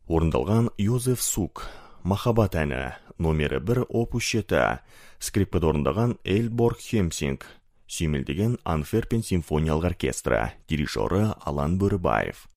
Орындалған Йозеф Сук, Махаббат әні, номері 1 опус 7, скрипкада орындаған Эльборг Хемсинг, сүйемелдеген Антверпен симфониялық оркестрі, дирижері Алан Бөрібаев.